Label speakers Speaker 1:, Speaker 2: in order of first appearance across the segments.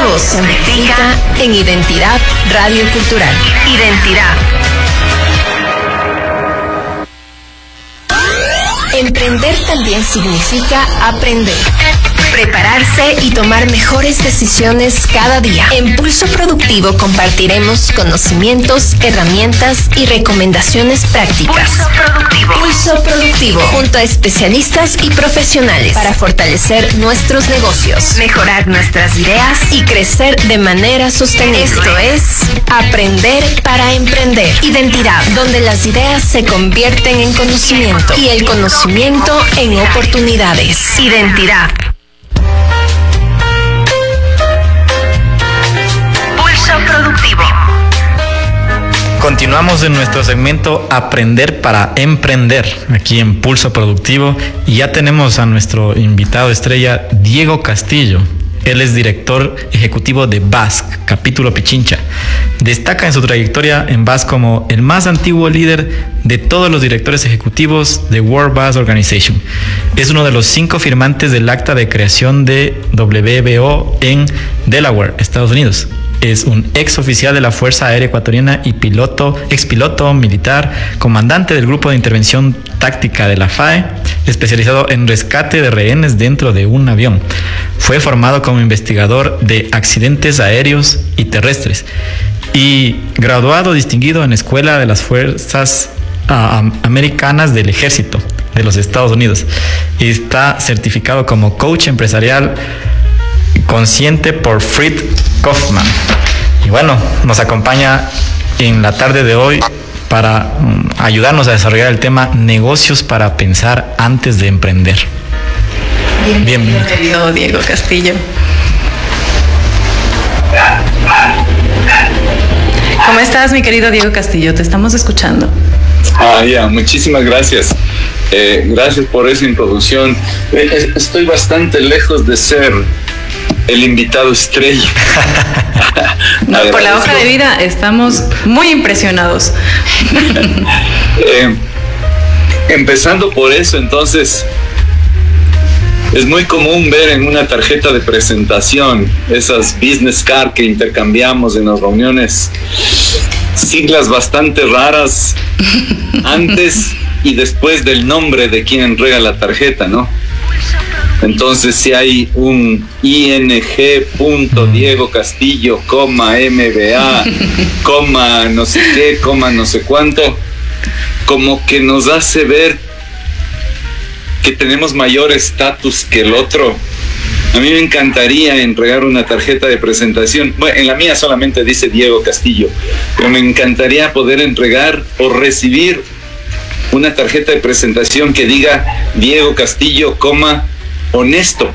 Speaker 1: voz se amplifica en Identidad Radio Cultural. Identidad. Emprender también significa aprender, prepararse y tomar mejores decisiones cada día. En Pulso Productivo compartiremos conocimientos, herramientas y recomendaciones prácticas. Pulso Productivo, junto a especialistas y profesionales para fortalecer nuestros negocios, mejorar nuestras ideas y crecer de manera sostenible. Esto es Aprender para Emprender. Identidad, donde las ideas se convierten en conocimiento y el conocimiento en oportunidades. Identidad. Pulso Productivo.
Speaker 2: Continuamos en nuestro segmento Aprender para Emprender, aquí en Pulso Productivo, y ya tenemos a nuestro invitado estrella, Diego Castillo. Él es director ejecutivo de BASC, capítulo Pichincha. Destaca en su trayectoria en BASC como el más antiguo líder de todos los directores ejecutivos de World Bass Organization. Es uno de los 5 firmantes del acta de creación de WBO en Delaware, Estados Unidos. Es un ex oficial de la Fuerza Aérea Ecuatoriana y expiloto militar, comandante del Grupo de Intervención Táctica de la FAE, especializado en rescate de rehenes dentro de un avión. Fue formado como investigador de accidentes aéreos y terrestres y graduado distinguido en la Escuela de las Fuerzas Americanas del Ejército de los Estados Unidos. Está certificado como coach empresarial consciente por Fritz Kaufman. Y bueno, nos acompaña en la tarde de hoy para ayudarnos a desarrollar el tema negocios para pensar antes de emprender. Bienvenido,
Speaker 3: querido Diego Castillo. ¿Cómo estás, mi querido Diego Castillo? Te estamos escuchando.
Speaker 4: Muchísimas gracias. Gracias por esa introducción. Estoy bastante lejos de ser el invitado estrella.
Speaker 3: No, por la hoja de vida estamos muy impresionados.
Speaker 4: Empezando por eso, entonces, es muy común ver en una tarjeta de presentación esas business card que intercambiamos en las reuniones, siglas bastante raras antes y después del nombre de quien entrega la tarjeta, ¿no? Entonces, si hay un ING.Diego Castillo, MBA, no sé qué, no sé cuánto, como que nos hace ver que tenemos mayor estatus que el otro. A mí me encantaría entregar una tarjeta de presentación. Bueno, en la mía solamente dice Diego Castillo, pero me encantaría poder entregar o recibir una tarjeta de presentación que diga Diego Castillo, honesto.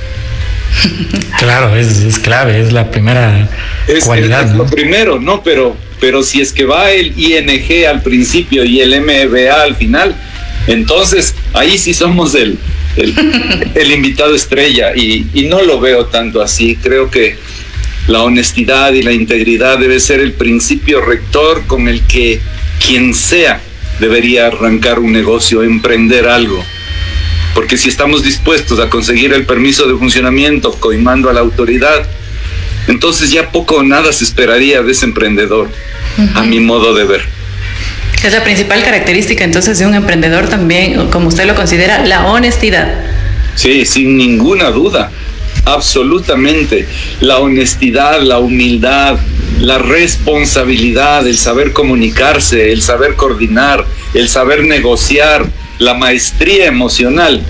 Speaker 2: Claro, es clave, es la primera cualidad.
Speaker 4: Es lo primero, ¿no? Pero si es que va el ING al principio y el MBA al final, entonces ahí sí somos el invitado estrella, y no lo veo tanto así. Creo que la honestidad y la integridad debe ser el principio rector con el que quien sea debería arrancar un negocio, emprender algo. Porque si estamos dispuestos a conseguir el permiso de funcionamiento coimando a la autoridad, entonces ya poco o nada se esperaría de ese emprendedor, a mi modo de ver.
Speaker 3: Es la principal característica entonces de un emprendedor también, como usted lo considera, la honestidad.
Speaker 4: Sí, sin ninguna duda, absolutamente. La honestidad, la humildad, la responsabilidad, el saber comunicarse, el saber coordinar, el saber negociar, la maestría emocional,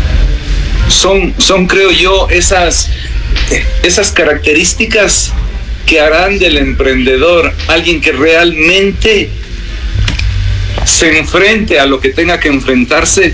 Speaker 4: son creo yo, esas características que harán del emprendedor alguien que realmente se enfrente a lo que tenga que enfrentarse,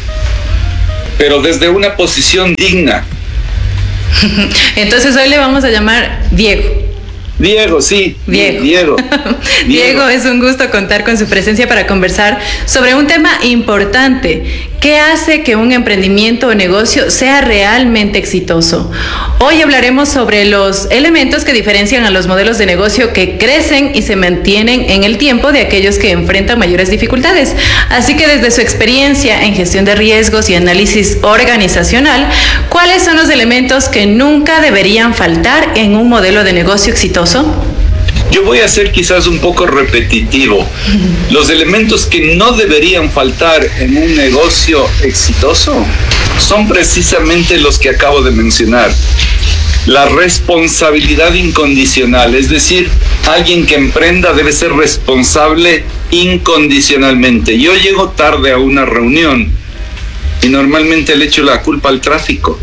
Speaker 4: pero desde una posición digna.
Speaker 3: Entonces hoy le vamos a llamar Diego.
Speaker 4: Diego, sí.
Speaker 3: Diego. Diego, es un gusto contar con su presencia para conversar sobre un tema importante. ¿Qué hace que un emprendimiento o negocio sea realmente exitoso? Hoy hablaremos sobre los elementos que diferencian a los modelos de negocio que crecen y se mantienen en el tiempo de aquellos que enfrentan mayores dificultades. Así que desde su experiencia en gestión de riesgos y análisis organizacional, ¿cuáles son los elementos que nunca deberían faltar en un modelo de negocio exitoso?
Speaker 4: Yo voy a ser quizás un poco repetitivo. Los elementos que no deberían faltar en un negocio exitoso son precisamente los que acabo de mencionar. La responsabilidad incondicional, es decir, alguien que emprenda debe ser responsable incondicionalmente. Yo llego tarde a una reunión y normalmente le echo la culpa al tráfico.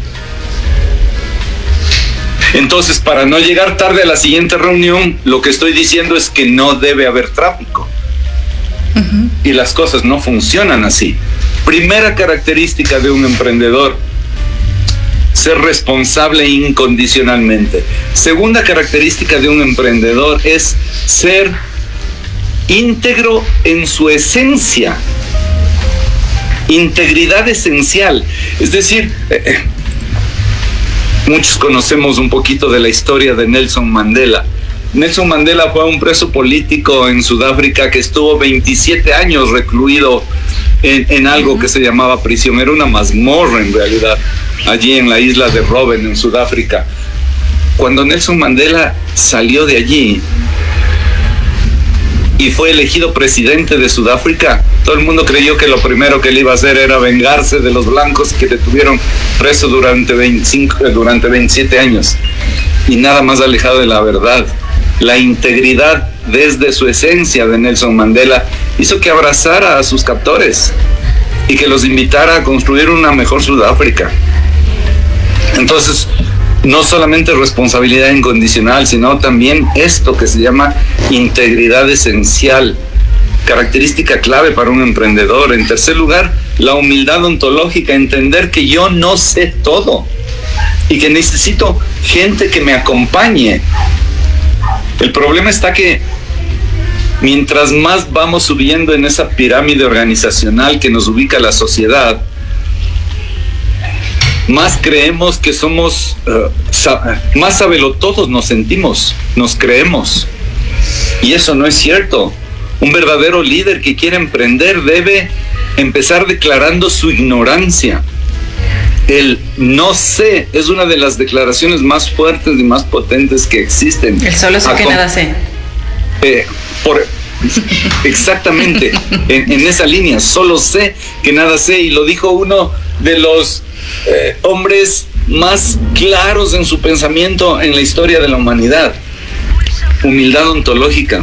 Speaker 4: Entonces, para no llegar tarde a la siguiente reunión, lo que estoy diciendo es que no debe haber tráfico. Y las cosas no funcionan así. Primera característica de un emprendedor: ser responsable incondicionalmente. Segunda característica de un emprendedor es ser íntegro en su esencia. Integridad esencial. Es decir, muchos conocemos un poquito de la historia de Nelson Mandela. Nelson Mandela fue un preso político en Sudáfrica que estuvo 27 años recluido en algo que se llamaba prisión. Era una mazmorra en realidad, allí en la isla de Robben, en Sudáfrica. Cuando Nelson Mandela salió de allí y fue elegido presidente de Sudáfrica, todo el mundo creyó que lo primero que él iba a hacer era vengarse de los blancos que detuvieron preso durante 27 años. Y nada más alejado de la verdad. La integridad desde su esencia de Nelson Mandela hizo que abrazara a sus captores y que los invitara a construir una mejor Sudáfrica. Entonces, no solamente responsabilidad incondicional, sino también esto que se llama integridad esencial, característica clave para un emprendedor. En tercer lugar, la humildad ontológica, entender que yo no sé todo y que necesito gente que me acompañe. El problema está que mientras más vamos subiendo en esa pirámide organizacional que nos ubica la sociedad, más creemos que somos, más sabelotodos nos sentimos, nos creemos. Y eso no es cierto. Un verdadero líder que quiere emprender debe empezar declarando su ignorancia. El no sé es una de las declaraciones más fuertes y más potentes que existen.
Speaker 3: El solo sé que nada sé.
Speaker 4: Exactamente, en esa línea, solo sé que nada sé, y lo dijo uno de los hombres más claros en su pensamiento en la historia de la humanidad. Humildad ontológica.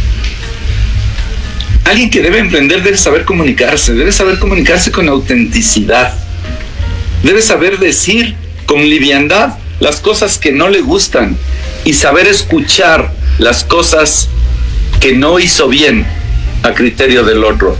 Speaker 4: Alguien que debe emprender debe saber comunicarse con autenticidad, debe saber decir con liviandad las cosas que no le gustan y saber escuchar las cosas que no hizo bien a criterio del otro.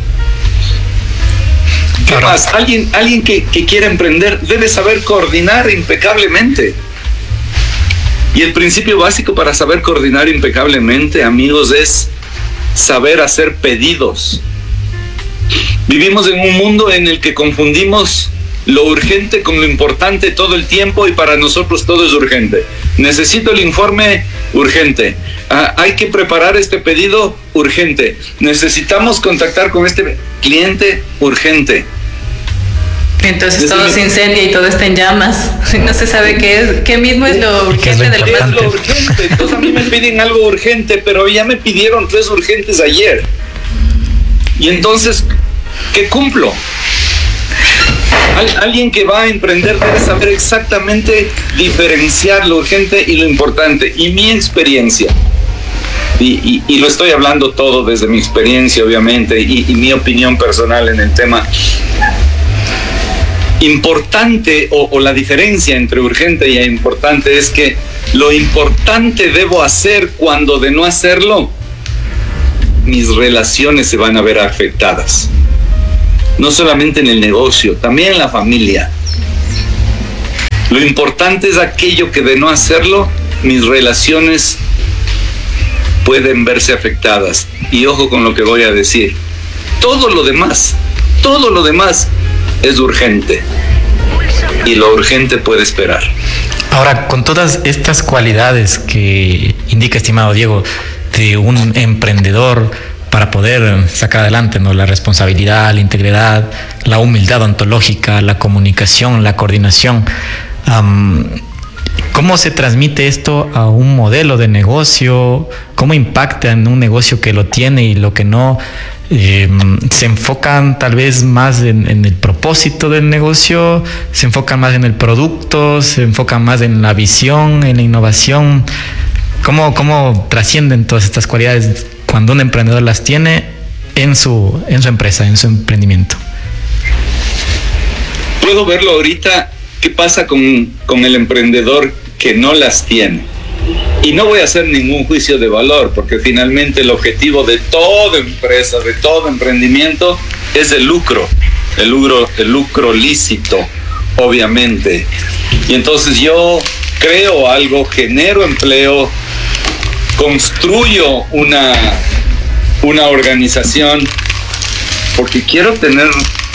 Speaker 4: ¿Qué más? Alguien que quiere emprender debe saber coordinar impecablemente. Y el principio básico para saber coordinar impecablemente, amigos, es saber hacer pedidos. Vivimos en un mundo en el que confundimos lo urgente con lo importante todo el tiempo, y para nosotros todo es urgente. Necesito el informe, urgente. Hay que preparar este pedido, urgente. Necesitamos contactar con este cliente, urgente.
Speaker 3: Entonces todo se incendia y todo está en llamas. No se sabe qué mismo es lo urgente de lo más.
Speaker 4: Es lo urgente. Entonces a mí me piden algo urgente, pero ya me pidieron 3 urgentes ayer. Y entonces, ¿qué cumplo? Alguien que va a emprender debe saber exactamente diferenciar lo urgente y lo importante. Y mi experiencia, y lo estoy hablando todo desde mi experiencia, obviamente, y mi opinión personal en el tema. Importante, o la diferencia entre urgente y importante, es que lo importante debo hacer cuando de no hacerlo, mis relaciones se van a ver afectadas. No solamente en el negocio, también en la familia. Lo importante es aquello que de no hacerlo, mis relaciones pueden verse afectadas. Y ojo con lo que voy a decir. Todo lo demás es urgente. Y lo urgente puede esperar.
Speaker 2: Ahora, con todas estas cualidades que indica, estimado Diego, de un emprendedor para poder sacar adelante, ¿no?, la responsabilidad, la integridad, la humildad ontológica, la comunicación, la coordinación, ¿cómo se transmite esto a un modelo de negocio? ¿Cómo impacta en un negocio que lo tiene y lo que no? ¿Se enfocan tal vez más en el propósito del negocio? ¿Se enfocan más en el producto? ¿Se enfocan más en la visión, en la innovación? ¿Cómo trascienden todas estas cualidades cuando un emprendedor las tiene en su empresa, en su emprendimiento?
Speaker 4: Puedo verlo ahorita. ¿Qué pasa con el emprendedor que no las tiene? Y no voy a hacer ningún juicio de valor, porque finalmente el objetivo de toda empresa, de todo emprendimiento, es el lucro lícito, obviamente. Y entonces yo creo algo, genero empleo, construyo una organización, porque quiero tener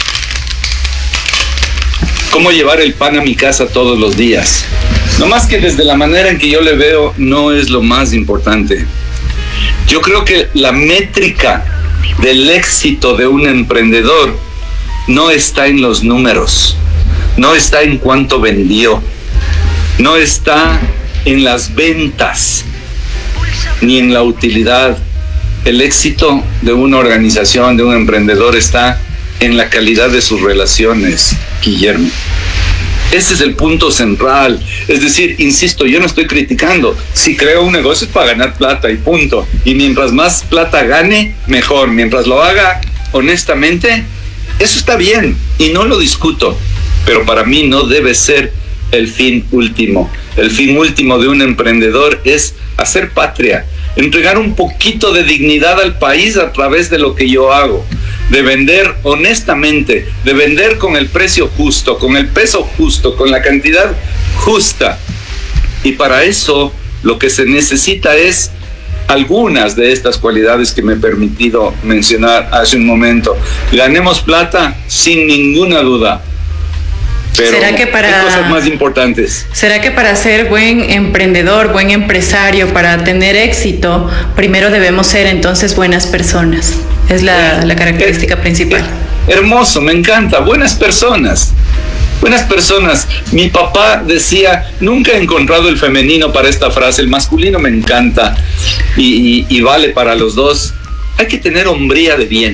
Speaker 4: cómo llevar el pan a mi casa todos los días. No más que desde la manera en que yo le veo, no es lo más importante. Yo creo que la métrica del éxito de un emprendedor no está en los números, no está en cuánto vendió, no está en las ventas, ni en la utilidad. El éxito de una organización, de un emprendedor, está en la calidad de sus relaciones, Guillermo. Ese es el punto central. Es decir, insisto, yo no estoy criticando. Si creo un negocio es para ganar plata y punto. Y mientras más plata gane, mejor. Mientras lo haga honestamente, eso está bien y no lo discuto. Pero para mí no debe ser el fin último. El fin último de un emprendedor es hacer patria, entregar un poquito de dignidad al país a través de lo que yo hago, de vender honestamente, de vender con el precio justo, con el peso justo, con la cantidad justa. Y para eso lo que se necesita es algunas de estas cualidades que me he permitido mencionar hace un momento. Ganemos plata sin ninguna duda. Pero
Speaker 3: ¿será que
Speaker 4: hay cosas más importantes?
Speaker 3: ¿Será que para ser buen emprendedor, buen empresario, para tener éxito, primero debemos ser entonces buenas personas? Es la característica principal.
Speaker 4: Hermoso, me encanta. Buenas personas. Buenas personas. Mi papá decía, nunca he encontrado el femenino para esta frase, el masculino me encanta y vale para los dos. Hay que tener hombría de bien.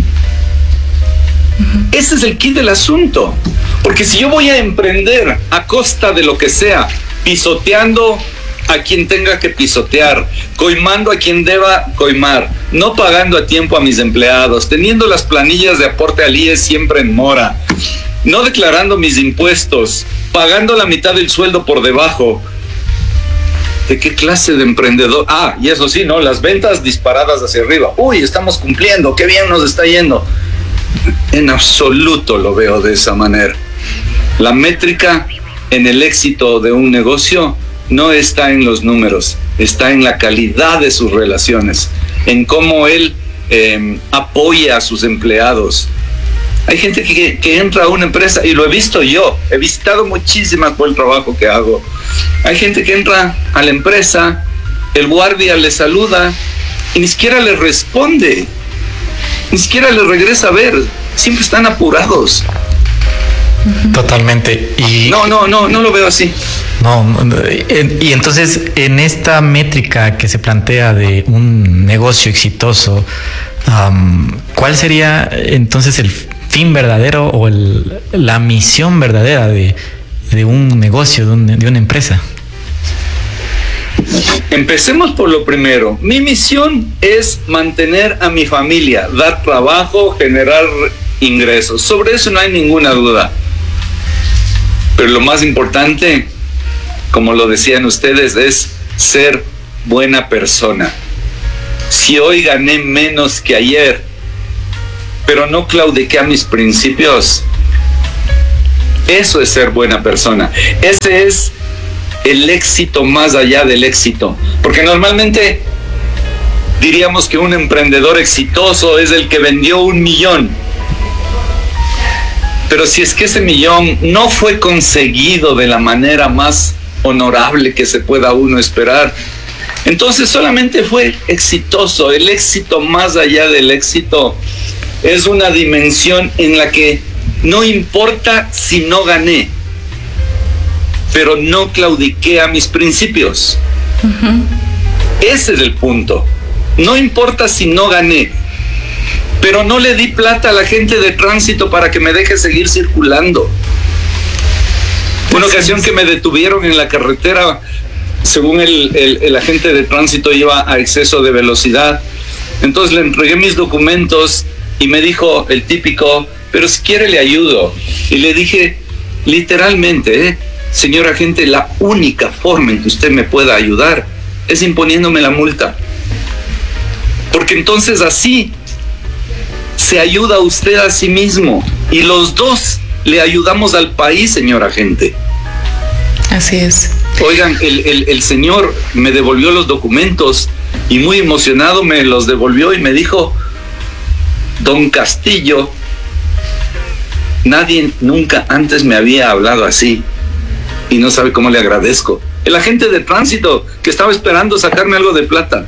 Speaker 4: Ese es el kit del asunto. Porque si yo voy a emprender a costa de lo que sea, pisoteando a quien tenga que pisotear, coimando a quien deba coimar, no pagando a tiempo a mis empleados, teniendo las planillas de aporte al IES siempre en mora, no declarando mis impuestos, pagando la mitad del sueldo por debajo, ¿de qué clase de emprendedor? Ah, y eso sí, ¿no? Las ventas disparadas hacia arriba. Uy, estamos cumpliendo, qué bien nos está yendo. En absoluto lo veo de esa manera. La métrica en el éxito de un negocio no está en los números, está en la calidad de sus relaciones, en cómo él apoya a sus empleados. Hay gente que entra a una empresa, y lo he visto yo, he visitado muchísimas por el trabajo que hago. Hay gente que entra a la empresa, el guardia le saluda y ni siquiera le responde, ni siquiera le regresa a ver, siempre están apurados.
Speaker 2: Totalmente. Y
Speaker 4: no lo veo así.
Speaker 2: Y entonces, en esta métrica que se plantea de un negocio exitoso, ¿cuál sería entonces el fin verdadero o la misión verdadera de un negocio, de una empresa?
Speaker 4: Empecemos por lo primero. Mi misión es mantener a mi familia, dar trabajo, generar ingresos. Sobre eso no hay ninguna duda. Pero lo más importante, como lo decían ustedes, es ser buena persona. Si hoy gané menos que ayer, pero no claudiqué a mis principios, eso es ser buena persona. Ese es el éxito más allá del éxito. Porque normalmente diríamos que un emprendedor exitoso es el que vendió 1 millón. Pero si es que ese millón no fue conseguido de la manera más honorable que se pueda uno esperar, entonces solamente fue exitoso. El éxito, más allá del éxito, es una dimensión en la que no importa si no gané, pero no claudiqué a mis principios. Ese es el punto. No importa si no gané, pero no le di plata a la gente de tránsito para que me deje seguir circulando. Una ocasión que me detuvieron en la carretera, según el agente de tránsito iba a exceso de velocidad, entonces le entregué mis documentos y me dijo el típico, pero si quiere le ayudo. Y le dije, literalmente, señor agente, la única forma en que usted me pueda ayudar es imponiéndome la multa. Porque entonces así se ayuda a usted a sí mismo y los dos le ayudamos al país, señor agente.
Speaker 3: Así es.
Speaker 4: Oigan, el señor me devolvió los documentos y muy emocionado me los devolvió y me dijo, don Castillo, nadie nunca antes me había hablado así y no sabe cómo le agradezco. El agente de tránsito que estaba esperando sacarme algo de plata.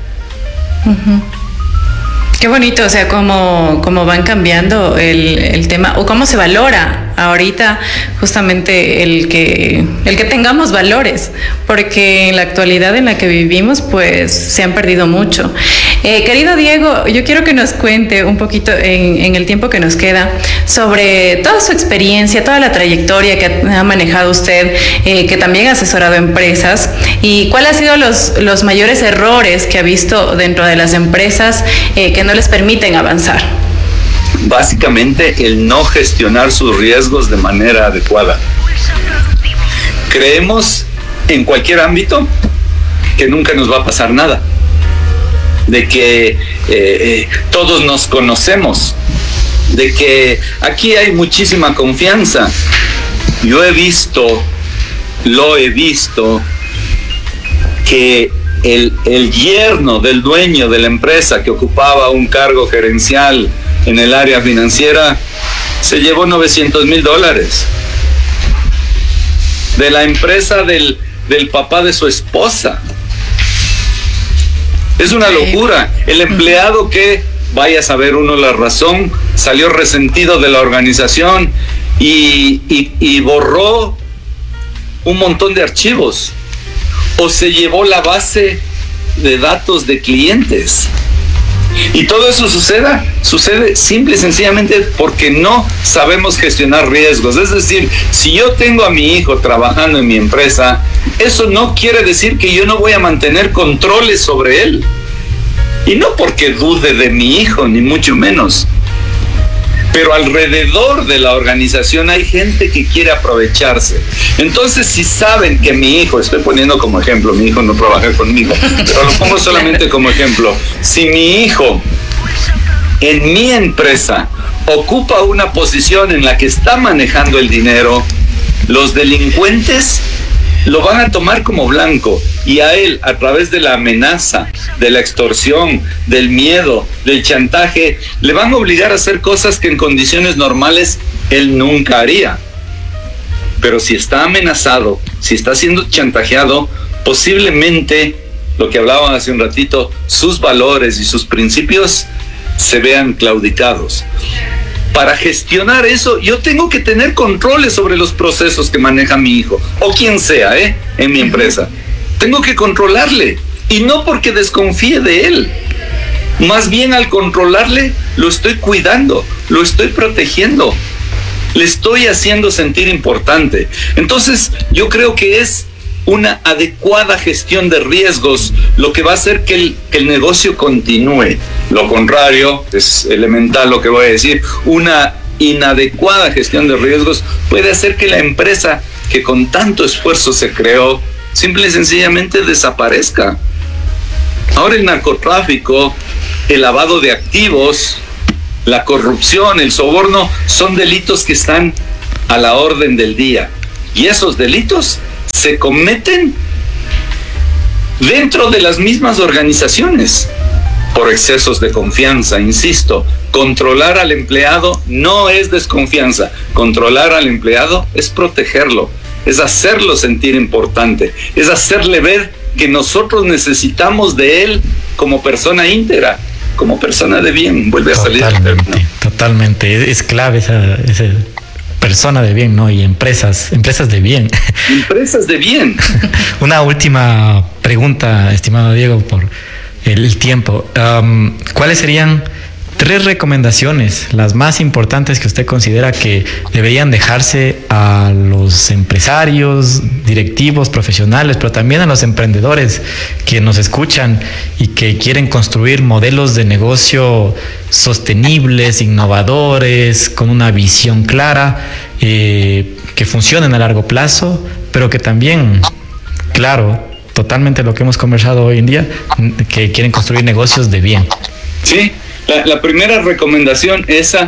Speaker 3: Qué bonito, o sea, cómo van cambiando el tema, o cómo se valora ahorita justamente el que tengamos valores, porque en la actualidad en la que vivimos, pues se han perdido mucho. Querido Diego, yo quiero que nos cuente un poquito en el tiempo que nos queda sobre toda su experiencia, toda la trayectoria que ha manejado usted, que también ha asesorado empresas, y cuáles han sido los mayores errores que ha visto dentro de las empresas que no les permiten avanzar.
Speaker 4: Básicamente el no gestionar sus riesgos de manera adecuada. Creemos en cualquier ámbito que nunca nos va a pasar nada, de que todos nos conocemos, de que aquí hay muchísima confianza. Yo lo he visto que el yerno del dueño de la empresa que ocupaba un cargo gerencial en el área financiera se llevó $900,000 de la empresa del papá de su esposa. Es una locura. El empleado que, vaya a saber uno la razón, salió resentido de la organización y borró un montón de archivos, o se llevó la base de datos de clientes. Y todo eso sucede simple y sencillamente porque no sabemos gestionar riesgos. Es decir, si yo tengo a mi hijo trabajando en mi empresa, eso no quiere decir que yo no voy a mantener controles sobre él. Y no porque dude de mi hijo, ni mucho menos. Pero alrededor de la organización hay gente que quiere aprovecharse. Entonces, si saben que mi hijo, estoy poniendo como ejemplo, mi hijo no trabaja conmigo, pero lo pongo solamente como ejemplo. Si mi hijo en mi empresa ocupa una posición en la que está manejando el dinero, los delincuentes lo van a tomar como blanco y a él, a través de la amenaza, de la extorsión, del miedo, del chantaje, le van a obligar a hacer cosas que en condiciones normales él nunca haría. Pero si está amenazado, si está siendo chantajeado, posiblemente, lo que hablaban hace un ratito, sus valores y sus principios se vean claudicados. Para gestionar eso, yo tengo que tener controles sobre los procesos que maneja mi hijo, o quien sea, en mi empresa. Tengo que controlarle, y no porque desconfíe de él. Más bien, al controlarle, lo estoy cuidando, lo estoy protegiendo, le estoy haciendo sentir importante. Entonces, yo creo que es una adecuada gestión de riesgos lo que va a hacer que el negocio continúe. Lo contrario, es elemental lo que voy a decir, una inadecuada gestión de riesgos puede hacer que la empresa que con tanto esfuerzo se creó, simple y sencillamente desaparezca. Ahora el narcotráfico, el lavado de activos, la corrupción, el soborno, son delitos que están a la orden del día. Y esos delitos se cometen dentro de las mismas organizaciones. por excesos de confianza. Insisto, controlar al empleado no es desconfianza. Controlar al empleado es protegerlo, es hacerlo sentir importante, es hacerle ver que nosotros necesitamos de él como persona íntegra, como persona de bien. Vuelve a salir.
Speaker 2: Totalmente. Es clave esa persona de bien, ¿no? Y empresas de bien.
Speaker 4: Empresas de bien.
Speaker 2: Una última pregunta, estimado Diego, por el tiempo. ¿Cuáles serían 3 recomendaciones, las más importantes que usted considera que deberían dejarse a los empresarios, directivos, profesionales, pero también a los emprendedores que nos escuchan y que quieren construir modelos de negocio sostenibles, innovadores, con una visión clara, que funcionen a largo plazo, pero que también, claro, totalmente lo que hemos conversado hoy en día, que quieren construir negocios de bien?
Speaker 4: Sí. La primera recomendación es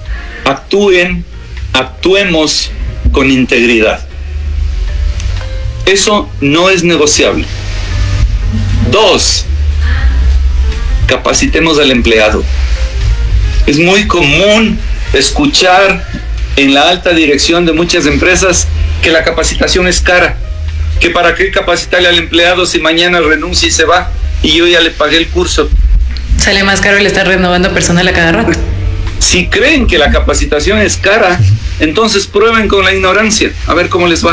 Speaker 4: actuemos con integridad. Eso no es negociable. 2, capacitemos al empleado. Es muy común escuchar en la alta dirección de muchas empresas que la capacitación es cara, que para qué capacitarle al empleado si mañana renuncia y se va y yo ya le pagué el curso.
Speaker 3: Sale más caro el estar renovando personal a cada rato.
Speaker 4: Si creen que la capacitación es cara, entonces prueben con la ignorancia, a ver cómo les va.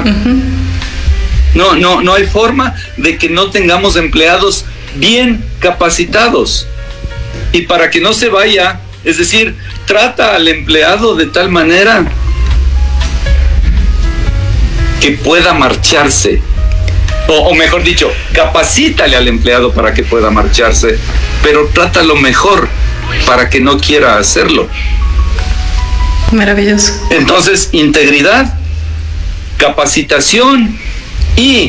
Speaker 4: No hay forma de que no tengamos empleados bien capacitados. Y para que no se vaya, es decir, trata al empleado de tal manera que pueda marcharse. O mejor dicho, capacítale al empleado para que pueda marcharse, pero trátalo mejor para que no quiera hacerlo.
Speaker 3: Maravilloso.
Speaker 4: Entonces, integridad, capacitación y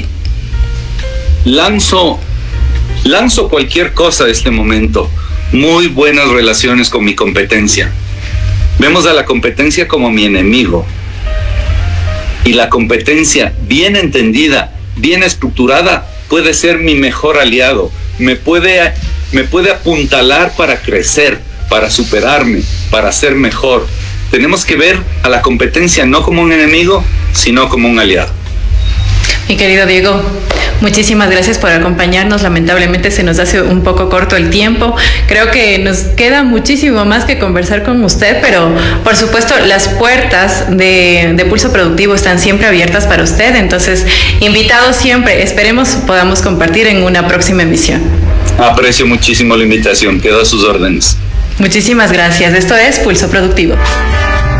Speaker 4: lanzo cualquier cosa a este momento. Muy buenas relaciones con mi competencia. Vemos a la competencia como mi enemigo. Y la competencia bien entendida, bien estructurada, puede ser mi mejor aliado. Me puede apuntalar para crecer, para superarme, para ser mejor. Tenemos que ver a la competencia no como un enemigo, sino como un aliado.
Speaker 3: Mi querido Diego, muchísimas gracias por acompañarnos. Lamentablemente se nos hace un poco corto el tiempo. Creo que nos queda muchísimo más que conversar con usted, pero por supuesto las puertas de Pulso Productivo están siempre abiertas para usted. Entonces, invitado siempre. Esperemos podamos compartir en una próxima emisión.
Speaker 4: Aprecio muchísimo la invitación. Quedo a sus órdenes.
Speaker 3: Muchísimas gracias. Esto es Pulso Productivo.